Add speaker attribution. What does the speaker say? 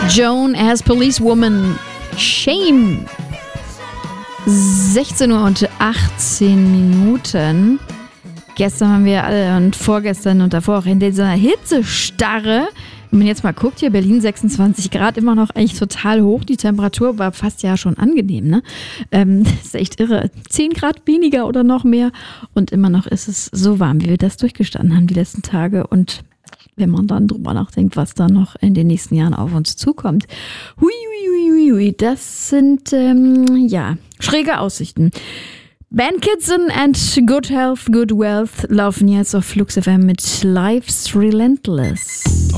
Speaker 1: Joan as Policewoman. Shame. 16 Uhr und 18 Minuten. Gestern waren wir alle und vorgestern und davor auch in dieser Hitzestarre. Wenn man jetzt mal guckt, hier Berlin 26 Grad, immer noch eigentlich total hoch. Die Temperatur war fast ja schon angenehm, ne? Ist echt irre. 10 Grad weniger oder noch mehr. Und immer noch ist es so warm, wie wir das durchgestanden haben die letzten Tage. Und wenn man dann drüber nachdenkt, was da noch in den nächsten Jahren auf uns zukommt. Hui, hui, hui, hui. Das sind, schräge Aussichten. Ben Kitson and Good Health, Good Wealth laufen jetzt auf Flux FM mit Life's Relentless.